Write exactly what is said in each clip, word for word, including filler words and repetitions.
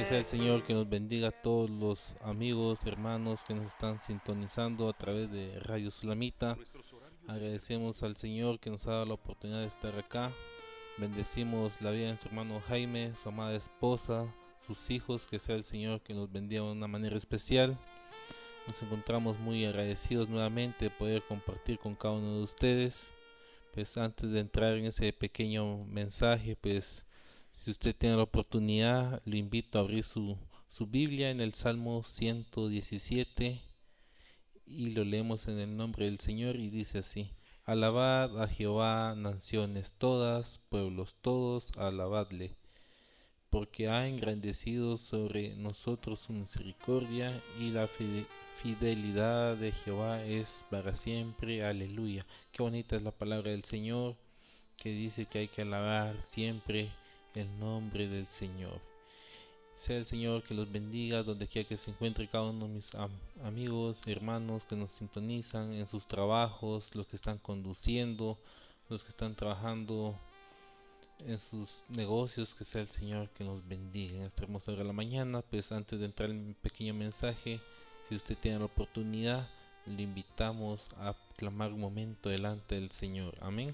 sea el Señor que nos bendiga a todos los amigos, hermanos que nos están sintonizando a través de Radio Sulamita. Agradecemos al Señor que nos ha dado la oportunidad de estar acá. Bendecimos la vida de nuestro hermano Jaime, su amada esposa, sus hijos, que sea el Señor que nos bendiga de una manera especial. Nos encontramos muy agradecidos nuevamente de poder compartir con cada uno de ustedes. Pues antes de entrar en ese pequeño mensaje, pues si usted tiene la oportunidad, lo invito a abrir su, su Biblia en el Salmo ciento diecisiete y lo leemos en el nombre del Señor y dice así: Alabad a Jehová, naciones todas, pueblos todos, alabadle, porque ha engrandecido sobre nosotros su misericordia y la fidelidad de Jehová es para siempre. Aleluya. Qué bonita es la palabra del Señor, que dice que hay que alabar siempre el nombre del Señor. Sea el Señor que los bendiga donde quiera que se encuentre cada uno de mis am amigos, hermanos que nos sintonizan en sus trabajos, los que están conduciendo, los que están trabajando en sus negocios. Que sea el Señor que nos bendiga en esta hermosa hora de la mañana. Pues antes de entrar en mi pequeño mensaje, si usted tiene la oportunidad, le invitamos a clamar un momento delante del Señor. Amén.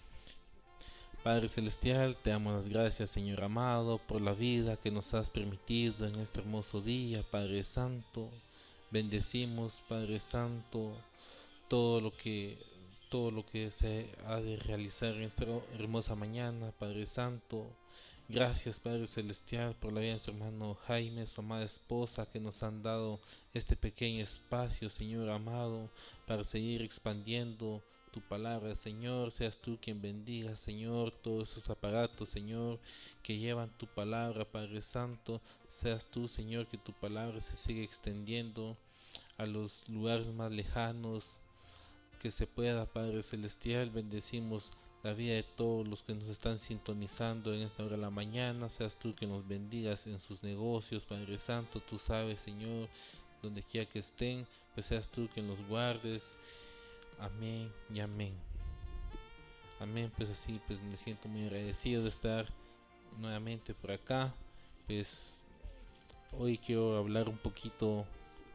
Padre Celestial, te damos las gracias, Señor amado, por la vida que nos has permitido en este hermoso día, Padre Santo. Bendecimos, Padre Santo, todo lo que todo lo que se ha de realizar en esta hermosa mañana, Padre Santo. Gracias, Padre Celestial, por la vida de nuestro hermano Jaime, su amada esposa, que nos han dado este pequeño espacio, Señor amado, para seguir expandiendo tu palabra, Señor. Seas tú quien bendiga, Señor, todos esos aparatos, Señor, que llevan tu palabra, Padre Santo. Seas tú, Señor, que tu palabra se siga extendiendo a los lugares más lejanos que se pueda, Padre Celestial. Bendecimos la vida de todos los que nos están sintonizando en esta hora de la mañana. Seas tú que nos bendigas en sus negocios, Padre Santo. Tú sabes, Señor, donde quiera que estén, pues seas tú que nos guardes. Amén y amén. Amén. Pues así, pues me siento muy agradecido de estar nuevamente por acá. Pues hoy quiero hablar un poquito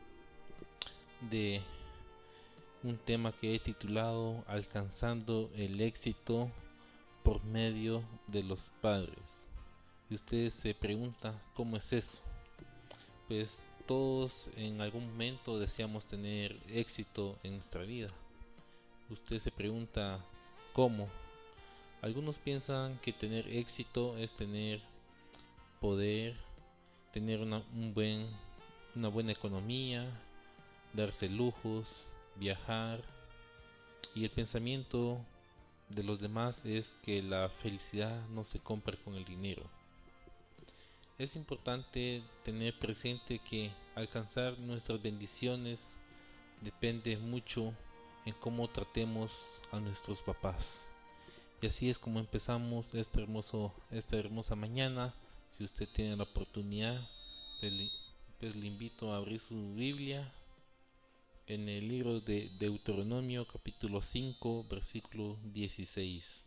de un tema que he titulado Alcanzando el éxito por medio de los padres. Y usted se pregunta, ¿cómo es eso? Pues todos en algún momento deseamos tener éxito en nuestra vida. Usted se pregunta, ¿cómo? Algunos piensan que tener éxito es tener poder, tener una, un buen, una buena economía, darse lujos, viajar. Y el pensamiento de los demás es que la felicidad no se compra con el dinero. Es importante tener presente que alcanzar nuestras bendiciones depende mucho en cómo tratemos a nuestros papás. Y así es como empezamos este hermoso, esta hermosa mañana. Si usted tiene la oportunidad, pues le, pues le invito a abrir su Biblia en el libro de Deuteronomio capítulo cinco versículo dieciséis.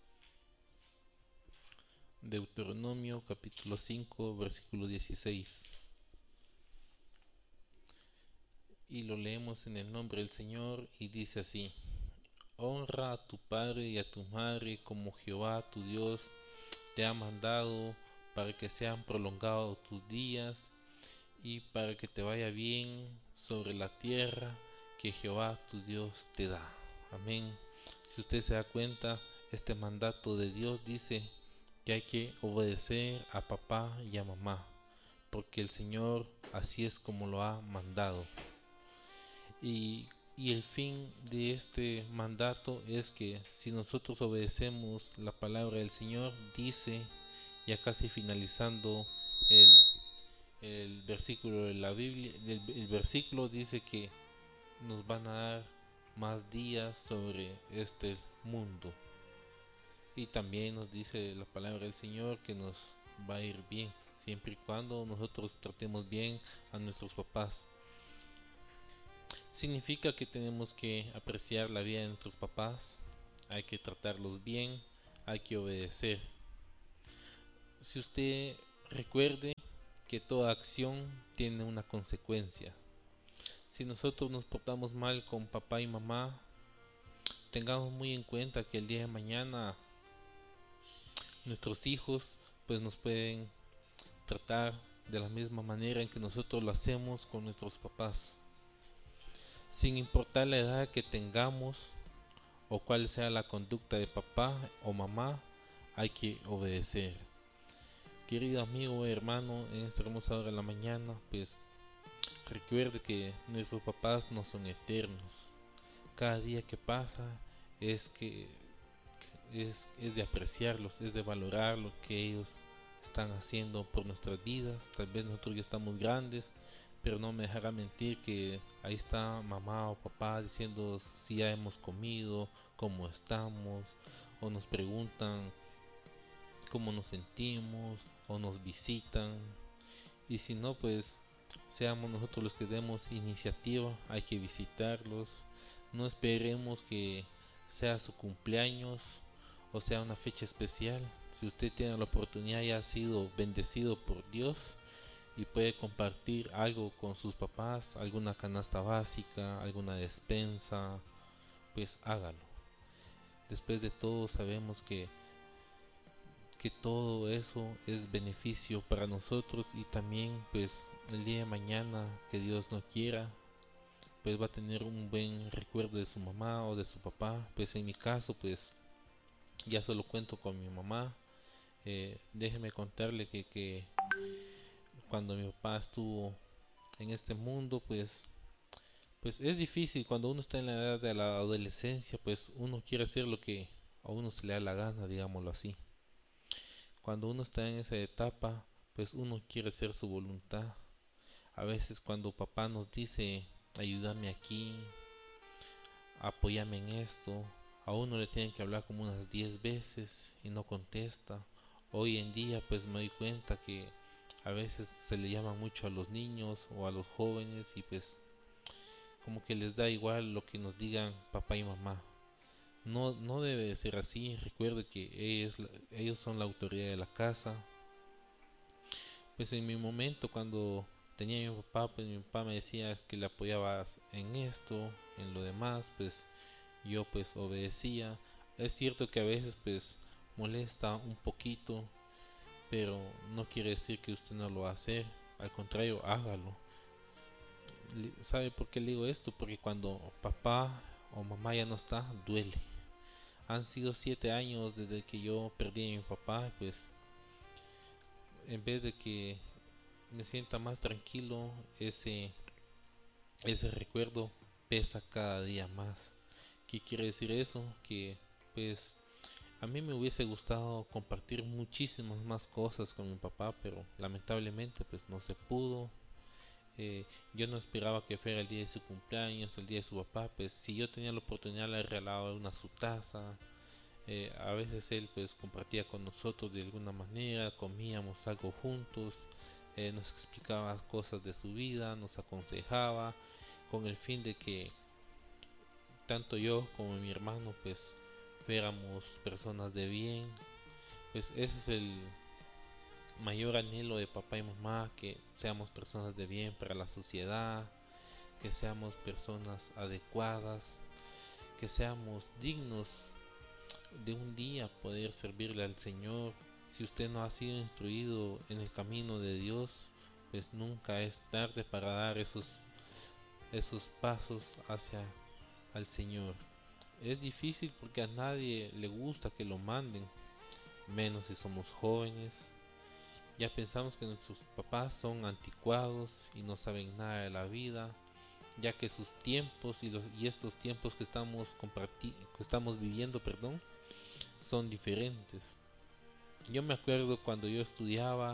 Deuteronomio capítulo cinco versículo dieciséis. Y lo leemos en el nombre del Señor y dice así: Honra a tu padre y a tu madre como Jehová tu Dios te ha mandado, para que sean prolongados tus días y para que te vaya bien sobre la tierra que Jehová tu Dios te da. Amén. Si usted se da cuenta, este mandato de Dios dice que hay que obedecer a papá y a mamá, porque el Señor así es como lo ha mandado. Y, y el fin de este mandato es que si nosotros obedecemos la palabra del Señor, dice, ya casi finalizando el, el versículo de la Biblia, el, el versículo dice que nos van a dar más días sobre este mundo. Y también nos dice la palabra del Señor que nos va a ir bien, siempre y cuando nosotros tratemos bien a nuestros papás. Significa que tenemos que apreciar la vida de nuestros papás, hay que tratarlos bien, hay que obedecer. Si usted recuerde que toda acción tiene una consecuencia. Si nosotros nos portamos mal con papá y mamá, tengamos muy en cuenta que el día de mañana nuestros hijos pues nos pueden tratar de la misma manera en que nosotros lo hacemos con nuestros papás. Sin importar la edad que tengamos o cuál sea la conducta de papá o mamá, hay que obedecer. Querido amigo o hermano, en esta hermosa hora de la mañana, pues recuerde que nuestros papás no son eternos. Cada día que pasa es que es, es de apreciarlos, es de valorar lo que ellos están haciendo por nuestras vidas. Tal vez nosotros ya estamos grandes, pero no me dejará mentir que ahí está mamá o papá diciendo si ya hemos comido, cómo estamos, o nos preguntan cómo nos sentimos, o nos visitan. Y si no, pues seamos nosotros los que demos iniciativa, hay que visitarlos. No esperemos que sea su cumpleaños o sea una fecha especial. Si usted tiene la oportunidad y ha sido bendecido por Dios y puede compartir algo con sus papás, alguna canasta básica, alguna despensa, pues hágalo. Después de todo sabemos que que todo eso es beneficio para nosotros y también pues el día de mañana que Dios no quiera pues va a tener un buen recuerdo de su mamá o de su papá. Pues en mi caso pues ya solo cuento con mi mamá. Eh, déjeme contarle que, que cuando mi papá estuvo en este mundo pues pues es difícil cuando uno está en la edad de la adolescencia, pues uno quiere hacer lo que a uno se le da la gana, digámoslo así. Cuando uno está en esa etapa, pues uno quiere hacer su voluntad. A veces cuando papá nos dice, ayúdame aquí, apóyame en esto, a uno le tienen que hablar como unas diez veces y no contesta. Hoy en día pues me doy cuenta que a veces se le llama mucho a los niños o a los jóvenes y pues como que les da igual lo que nos digan papá y mamá. No, no debe de ser así. Recuerde que ellos, ellos son la autoridad de la casa. Pues en mi momento cuando tenía a mi papá, pues mi papá me decía que le apoyaba en esto, en lo demás, pues yo pues obedecía. Es cierto que a veces pues molesta un poquito, pero no quiere decir que usted no lo va a hacer. Al contrario, hágalo. ¿Sabe por qué le digo esto? Porque cuando papá o mamá ya no está, duele. Han sido siete años desde que yo perdí a mi papá, pues en vez de que me sienta más tranquilo, ese, ese recuerdo pesa cada día más. ¿Qué quiere decir eso? Que pues a mí me hubiese gustado compartir muchísimas más cosas con mi papá, pero lamentablemente pues no se pudo. Eh, yo no esperaba que fuera el día de su cumpleaños, el día de su papá, pues si yo tenía la oportunidad le regalaba una su taza. Eh, a veces él pues compartía con nosotros de alguna manera, comíamos algo juntos, eh, nos explicaba cosas de su vida, nos aconsejaba con el fin de que tanto yo como mi hermano pues fuéramos personas de bien. Pues ese es el mayor anhelo de papá y mamá, que seamos personas de bien para la sociedad, que seamos personas adecuadas, que seamos dignos de un día poder servirle al Señor. Si usted no ha sido instruido en el camino de Dios, pues nunca es tarde para dar esos esos pasos hacia al Señor. Es difícil porque a nadie le gusta que lo manden, menos si somos jóvenes. Ya pensamos que nuestros papás son anticuados y no saben nada de la vida, ya que sus tiempos y, los, y estos tiempos que estamos, que estamos viviendo, perdón, son diferentes. Yo me acuerdo cuando yo estudiaba,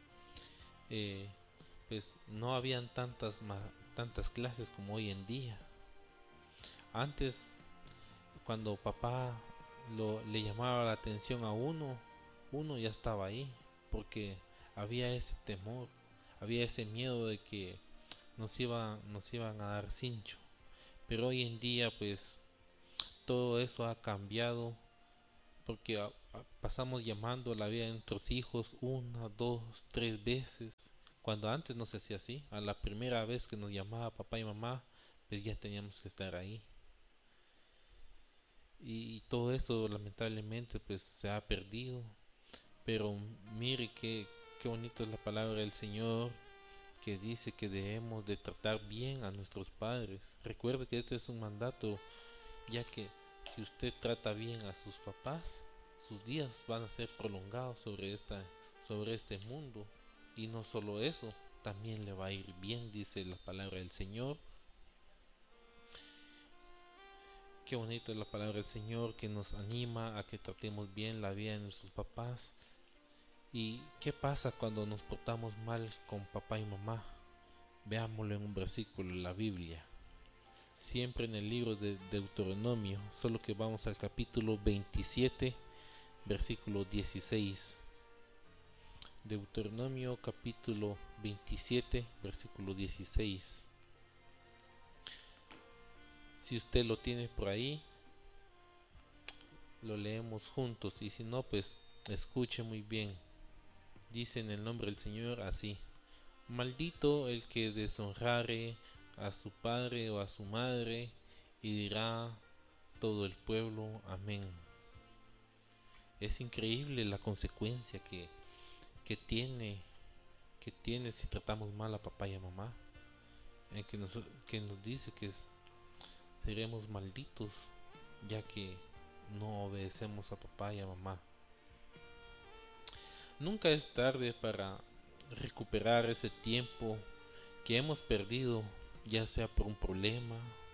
eh, pues no habían tantas tantas clases como hoy en día. Antes, cuando papá lo, le llamaba la atención a uno, uno ya estaba ahí, porque había ese temor, había ese miedo de que nos iban, nos iban a dar cincho. Pero hoy en día, pues todo eso ha cambiado porque a, a, pasamos llamando a la vida de nuestros hijos una, dos, tres veces Cuando antes no se hacía así, a la primera vez que nos llamaba papá y mamá, pues ya teníamos que estar ahí. Y todo eso lamentablemente pues se ha perdido. Pero mire qué, qué bonito es la palabra del Señor que dice que debemos de tratar bien a nuestros padres. Recuerde que este es un mandato, ya que si usted trata bien a sus papás, sus días van a ser prolongados sobre esta, sobre este mundo. Y no solo eso, también le va a ir bien, dice la palabra del Señor. Qué bonito es la palabra del Señor que nos anima a que tratemos bien la vida de nuestros papás. ¿Y qué pasa cuando nos portamos mal con papá y mamá? Veámoslo en un versículo de la Biblia. Siempre en el libro de Deuteronomio, solo que vamos al capítulo veintisiete, versículo dieciséis. Deuteronomio capítulo veintisiete, versículo dieciséis. Si usted lo tiene por ahí, lo leemos juntos, y si no, pues escuche muy bien. Dice en el nombre del Señor así: Maldito el que deshonrare a su padre o a su madre, y dirá todo el pueblo amén. Es increíble la consecuencia que, que tiene que tiene si tratamos mal a papá y a mamá, en que nos, que nos dice que es, seremos malditos ya que no obedecemos a papá y a mamá. Nunca es tarde para recuperar ese tiempo que hemos perdido, ya sea por un problema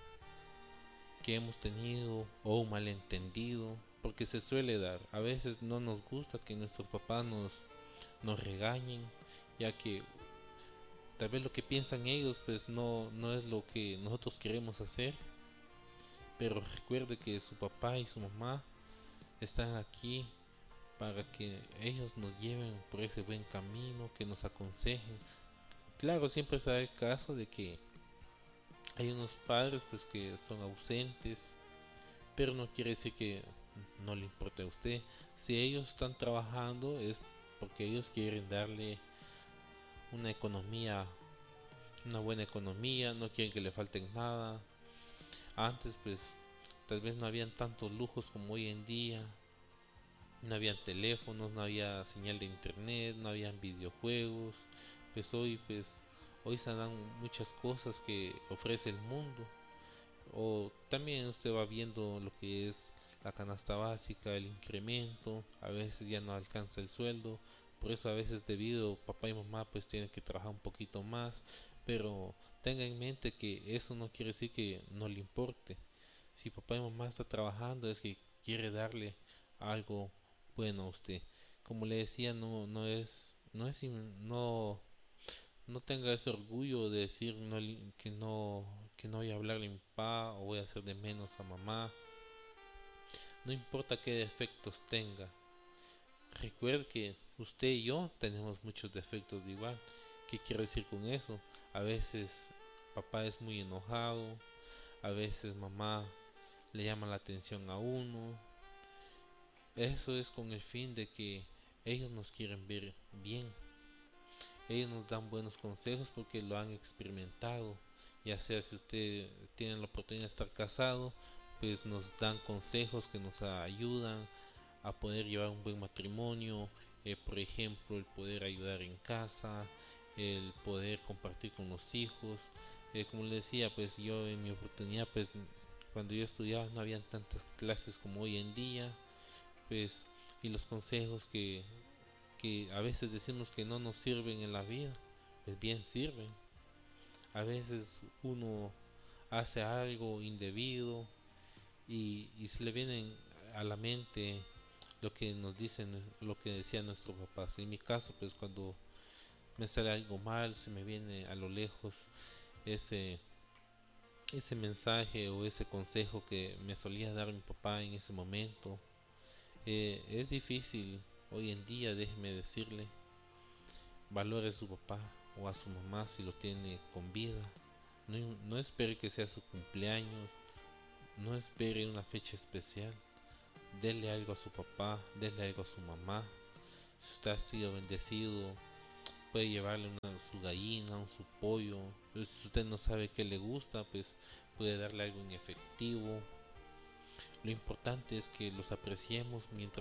que hemos tenido o un malentendido, porque se suele dar. A veces no nos gusta que nuestros papás nos, nos regañen, ya que tal vez lo que piensan ellos pues no, no es lo que nosotros queremos hacer, pero recuerde que su papá y su mamá están aquí para que ellos nos lleven por ese buen camino, que nos aconsejen. Claro, siempre será el caso de que hay unos padres pues que son ausentes, pero no quiere decir que no le importe a usted. Si ellos están trabajando es porque ellos quieren darle una economía, una buena economía, no quieren que le falten nada. Antes pues tal vez no habían tantos lujos como hoy en día, no habían teléfonos, no había señal de internet, no habían videojuegos. Pues hoy pues hoy se dan muchas cosas que ofrece el mundo. O también usted va viendo lo que es la canasta básica, el incremento, a veces ya no alcanza el sueldo, por eso a veces debido papá y mamá pues tienen que trabajar un poquito más, pero tenga en mente que eso no quiere decir que no le importe. Si papá y mamá está trabajando es que quiere darle algo bueno a usted. Como le decía, no no es no es no no tenga ese orgullo de decir no, que no que no voy a hablarle a mi papá o voy a hacer de menos a mamá. No importa qué defectos tenga. Recuerde que usted y yo tenemos muchos defectos de igual. ¿Qué quiero decir con eso? A veces papá es muy enojado, a veces mamá le llama la atención a uno. Eso es con el fin de que ellos nos quieren ver bien. Ellos nos dan buenos consejos porque lo han experimentado. Ya sea si usted tiene la oportunidad de estar casado, pues nos dan consejos que nos ayudan a poder llevar un buen matrimonio. Eh, por ejemplo, el poder ayudar en casa, el poder compartir con los hijos. Eh, como le decía, pues yo en mi oportunidad, pues cuando yo estudiaba no habían tantas clases como hoy en día, pues y los consejos que que a veces decimos que no nos sirven en la vida, pues bien sirven. A veces uno hace algo indebido y, y se le viene a la mente lo que nos dicen, lo que decían nuestros papás. En mi caso, pues cuando me sale algo mal, se me viene a lo lejos ese ese mensaje o ese consejo que me solía dar mi papá en ese momento. Eh, es difícil hoy en día, déjeme decirle, valore a su papá o a su mamá si lo tiene con vida. No, no espere que sea su cumpleaños, no espere una fecha especial. Dele algo a su papá, dele algo a su mamá. Si usted ha sido bendecido puede llevarle una, su gallina o su pollo. Pues, si usted no sabe qué le gusta, pues puede darle algo en efectivo. Lo importante es que los apreciemos mientras